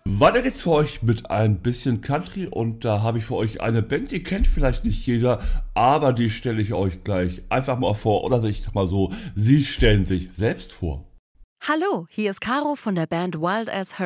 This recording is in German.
Weiter geht's für euch mit ein bisschen Country und da habe ich für euch eine Band, die kennt vielleicht nicht jeder, aber die stelle ich euch gleich einfach mal vor oder ich sag mal so, sie stellen sich selbst vor. Hallo, hier ist Caro von der Band Wild as Her.